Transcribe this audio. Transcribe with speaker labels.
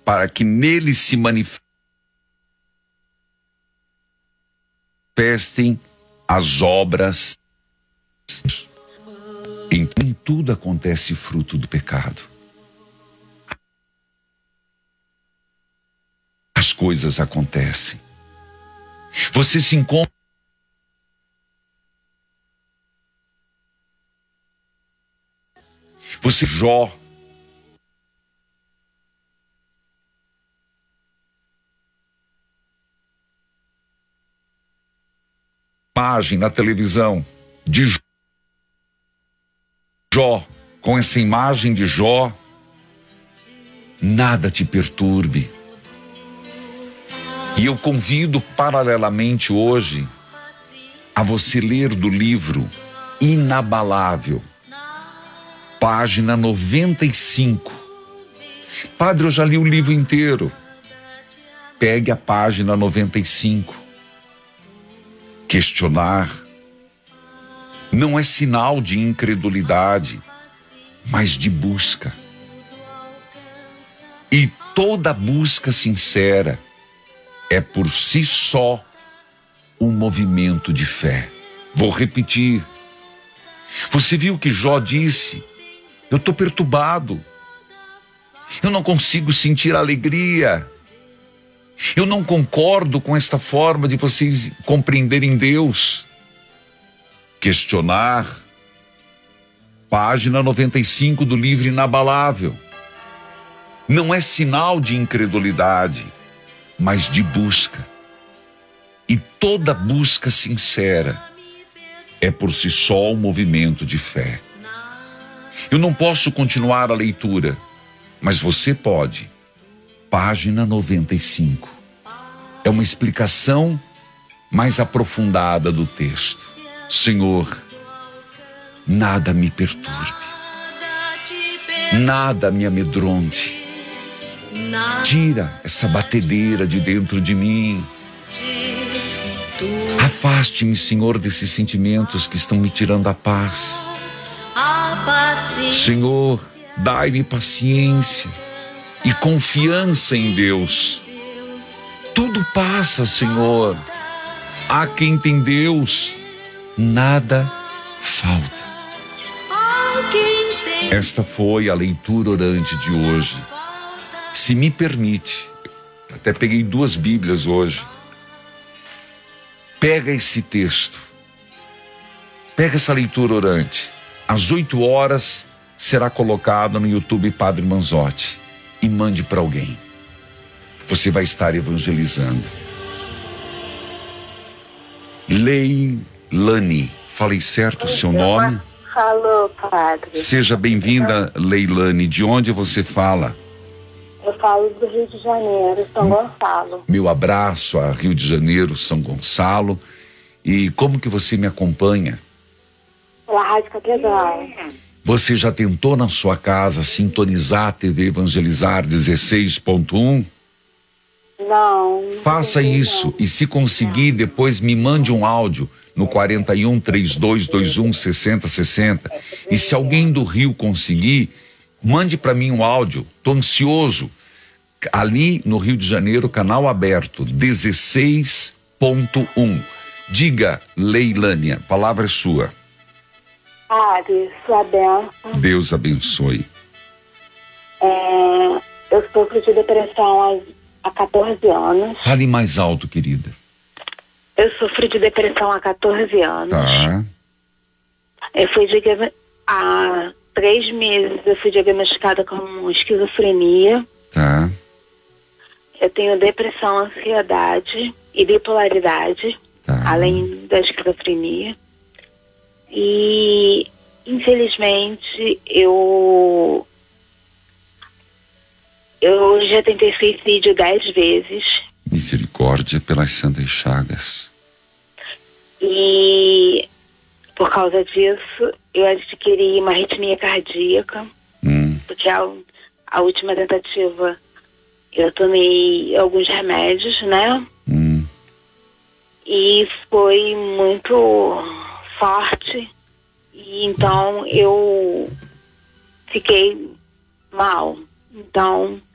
Speaker 1: para que nele se manifestem as obras. Em tudo acontece fruto do pecado. As coisas acontecem. Você se encontra. Você, Jó, imagem na televisão de Jó, com essa imagem de Jó, nada te perturbe. E eu convido paralelamente hoje a você ler do livro Inabalável, página 95. Padre, eu já li o livro inteiro. Pegue a página 95. Questionar não é sinal de incredulidade, mas de busca. E toda busca sincera é por si só um movimento de fé. Vou repetir. Você viu que Jó disse: eu estou perturbado. Eu não consigo sentir alegria. Eu não concordo com esta forma de vocês compreenderem Deus. Questionar. Página 95 do livro Inabalável. Não é sinal de incredulidade, mas de busca. E toda busca sincera é por si só um movimento de fé. Eu não posso continuar a leitura, mas você pode. Página 95. É uma explicação mais aprofundada do texto. Senhor, nada me perturbe, nada me amedronte. Tira essa batedeira de dentro de mim. Afaste-me, Senhor, desses sentimentos que estão me tirando a paz. Senhor, dai-me paciência e confiança em Deus. Tudo passa, Senhor. Há quem tem Deus, nada falta. Esta foi a leitura orante de hoje. Se me permite, até peguei 2 Bíblias hoje. Pega esse texto, pega essa leitura orante. Às 8 horas será colocado no YouTube Padre Manzotti e mande para alguém. Você vai estar evangelizando. Leilane, falei certo o seu nome?
Speaker 2: Falou, padre.
Speaker 1: Seja bem-vinda, Leilane. De onde você fala?
Speaker 2: Eu falo do Rio de Janeiro, São Gonçalo.
Speaker 1: Meu abraço a Rio de Janeiro, São Gonçalo. E como que você me acompanha?
Speaker 2: Pela Rádio Catedral.
Speaker 1: Você já tentou na sua casa sintonizar a TV Evangelizar 16.1?
Speaker 2: Não.
Speaker 1: Faça isso e se conseguir, depois me mande um áudio no 41 3221 6060. E se alguém do Rio conseguir, mande para mim um áudio. Estou ansioso. Ali no Rio de Janeiro, canal aberto 16.1. Diga, Leilânia, a palavra é sua.
Speaker 2: Padre, sua bênção.
Speaker 1: Deus abençoe.
Speaker 2: Eu sofro de depressão há 14 anos.
Speaker 1: Fale mais alto, querida.
Speaker 2: Eu sofro de depressão há 14 anos.
Speaker 1: Tá.
Speaker 2: Há 3 meses eu fui diagnosticada com esquizofrenia.
Speaker 1: Tá.
Speaker 2: Eu tenho depressão, ansiedade e bipolaridade, além da esquizofrenia. E, infelizmente, eu já tentei suicídio 10 vezes.
Speaker 1: Misericórdia pelas santas chagas.
Speaker 2: E, por causa disso, eu adquiri uma arritmia cardíaca. Porque a última tentativa eu tomei alguns remédios, né? E foi muito forte. E então eu fiquei mal. Então